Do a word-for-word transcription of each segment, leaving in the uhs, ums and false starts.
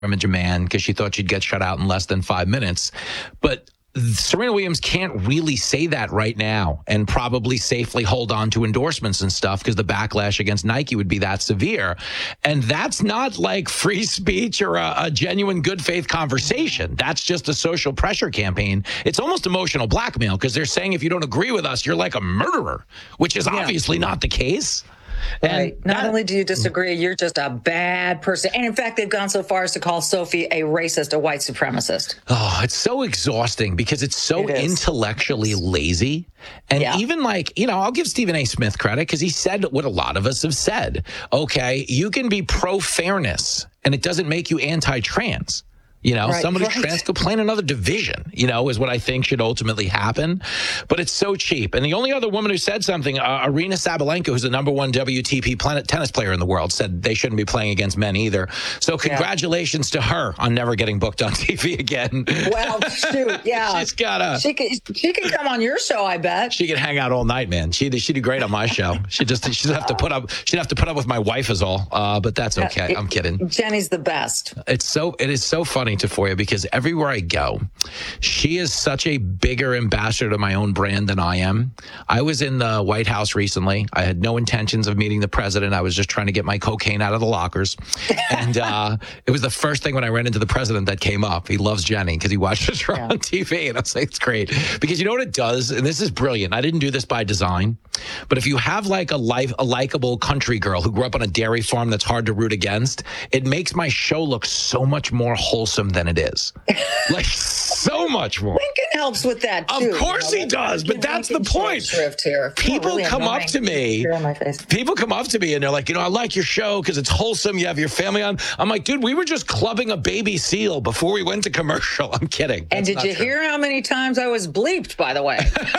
scrimmage a man because she thought she'd get shut out in less than five minutes. But Serena Williams can't really say that right now and probably safely hold on to endorsements and stuff because the backlash against Nike would be that severe. And that's not like free speech or a, a genuine good faith conversation. That's just a social pressure campaign. It's almost emotional blackmail because they're saying if you don't agree with us, you're like a murderer, which is yeah. obviously not the case. Right. And Not that, only do you disagree, you're just a bad person. And in fact, they've gone so far as to call Sophie a racist, a white supremacist. Oh, it's so exhausting because it's so it intellectually lazy. And yeah. even like, you know, I'll give Stephen A. Smith credit because he said what a lot of us have said. Okay, you can be pro-fairness and it doesn't make you anti-trans. You know, right, somebody's right. trans, go play in another division, you know, is what I think should ultimately happen. But it's so cheap. And the only other woman who said something, uh, Arina Sabalenka, who's the number one W T P planet tennis player in the world, said they shouldn't be playing against men either. So congratulations yeah. to her on never getting booked on T V again. Well, shoot, yeah. She's got a... She can, she can come on your show, I bet. She can hang out all night, man. She, she'd do great on my show. She just, she'd have to put up, she'd have to put up with my wife is all. Uh, but that's okay. It, I'm kidding. Jenny's the best. It's so, it is so funny to Foya because everywhere I go, she is such a bigger ambassador to my own brand than I am. I was in the White House recently. I had no intentions of meeting the president. I was just trying to get my cocaine out of the lockers. And uh, it was the first thing when I ran into the president that came up. He loves Jenny because he watches her yeah. on T V. And I was like, it's great. Because you know what it does? And this is brilliant. I didn't do this by design. But if you have like a life, a likable country girl who grew up on a dairy farm that's hard to root against, it makes my show look so much more wholesome than it is. Like so much more. Lincoln helps with that too. Of course you know? he does, but that's the point. Here. People really come up to me. People come up to me and they're like, you know, I like your show because it's wholesome. You have your family on. I'm like, dude, we were just clubbing a baby seal before we went to commercial. I'm kidding. And that's did you true. hear how many times I was bleeped, by the way?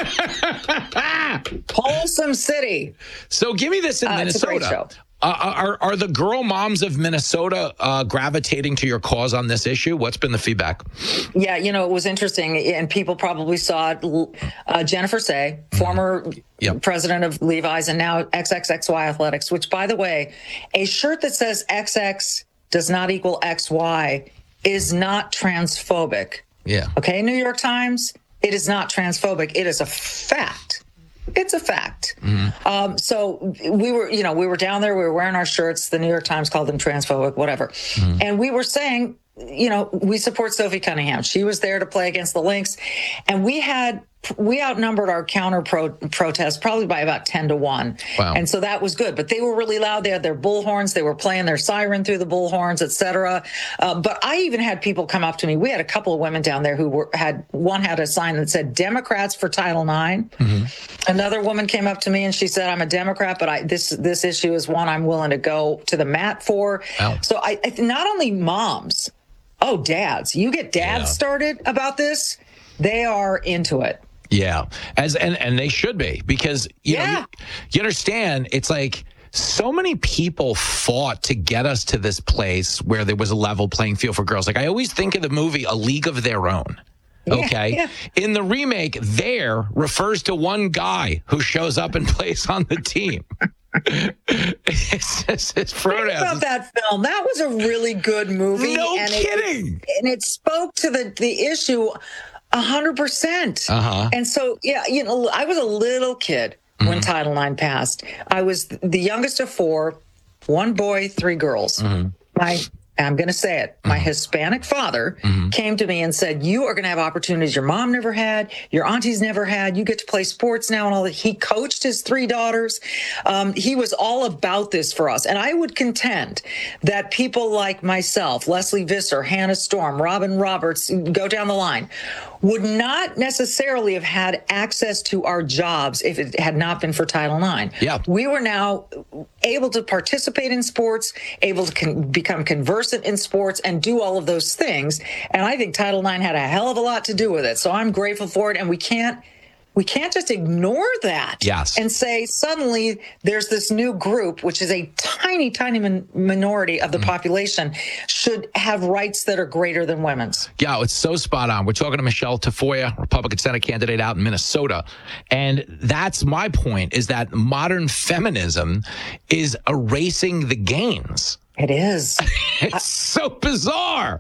Wholesome city. So give me this in uh, Minnesota. Uh, are are the girl moms of Minnesota uh, gravitating to your cause on this issue? What's been the feedback? Yeah, you know, it was interesting, and people probably saw it. Uh, Jennifer Say, former yep. president of Levi's and now X X X Y Athletics, which, by the way, a shirt that says X X does not equal X Y is not transphobic. Yeah. Okay, New York Times, it is not transphobic. It is a fact. It's a fact. Mm-hmm. Um, so we were, you know, we were down there, we were wearing our shirts. The New York Times called them transphobic, whatever. Mm-hmm. And we were saying, you know, we support Sophie Cunningham. She was there to play against the Lynx. And we had, we outnumbered our counter pro- protest probably by about ten to one. Wow. And so that was good. But they were really loud. They had their bullhorns. They were playing their siren through the bullhorns, et cetera. Uh, but I even had people come up to me. We had a couple of women down there who were, had, one had a sign that said Democrats for Title nine. Mm-hmm. Another woman came up to me and she said, I'm a Democrat, but I, this, this issue is one I'm willing to go to the mat for. Wow. So I, I not only moms, oh, dads, you get dads yeah. started about this, they are into it. Yeah, as and, and they should be, because you yeah. know you, you understand it's like so many people fought to get us to this place where there was a level playing field for girls. Like I always think of the movie A League of Their Own. Okay. Yeah, yeah. In the remake, there refers to one guy who shows up and plays on the team. it's just, it's Think about that film. That was a really good movie. No and kidding. It, and it spoke to the, the issue a hundred percent. Uh-huh. And so, yeah, you know, I was a little kid mm-hmm. when Title nine passed. I was the youngest of four, one boy, three girls. Mm-hmm. My I'm going to say it. My mm-hmm. Hispanic father mm-hmm. came to me and said, you are going to have opportunities your mom never had, your aunties never had. You get to play sports now and all that. He coached his three daughters. Um, he was all about this for us. And I would contend that people like myself, Leslie Visser, Hannah Storm, Robin Roberts, go down the line, would not necessarily have had access to our jobs if it had not been for Title nine. Yeah. We were now able to participate in sports, able to con- become conversant in sports and do all of those things. And I think Title nine had a hell of a lot to do with it. So I'm grateful for it. And we can't We can't just ignore that yes. and say suddenly there's this new group, which is a tiny, tiny min- minority of the mm. population, should have rights that are greater than women's. Yeah, it's so spot on. We're talking to Michelle Tafoya, Republican Senate candidate out in Minnesota. And that's my point, is that modern feminism is erasing the gains. It is. It's so bizarre.